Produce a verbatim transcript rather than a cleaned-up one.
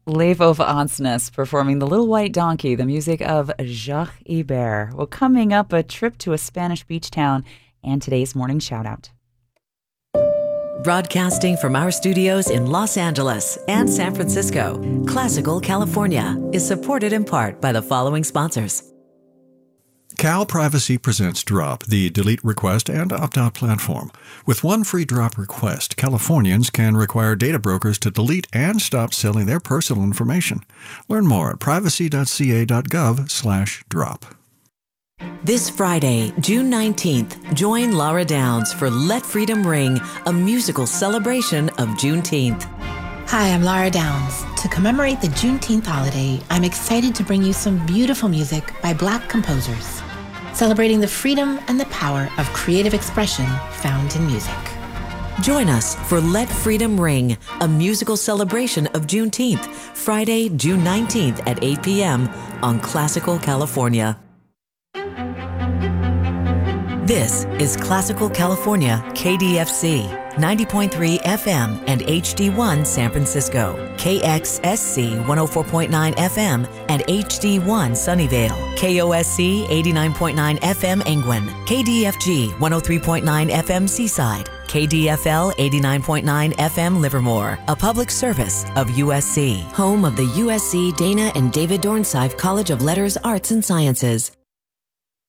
Les Vauvansnes performing The Little White Donkey, the music of Jacques Ibert. Well, coming up, a trip to a Spanish beach town and today's morning shout out. Broadcasting from our studios in Los Angeles and San Francisco, Classical California is supported in part by the following sponsors. Cal Privacy presents Drop, the delete request and opt-out platform. With one free drop request, Californians can require data brokers to delete and stop selling their personal information. Learn more at privacy.ca.gov slash drop. This Friday, June nineteenth, join Laura Downs for Let Freedom Ring, a musical celebration of Juneteenth. Hi, I'm Laura Downs. To commemorate the Juneteenth holiday, I'm excited to bring you some beautiful music by Black composers, celebrating the freedom and the power of creative expression found in music. Join us for Let Freedom Ring, a musical celebration of Juneteenth, Friday, June nineteenth at eight p.m. on Classical California. This is Classical California, K D F C, ninety point three F M and H D one San Francisco, K X S C one oh four point nine F M and H D one Sunnyvale, K O S C eighty-nine point nine F M Engwin, K D F G one oh three point nine F M Seaside, K D F L eighty-nine point nine F M Livermore, a public service of U S C, home of the U S C Dana and David Dornsife College of Letters, Arts, and Sciences.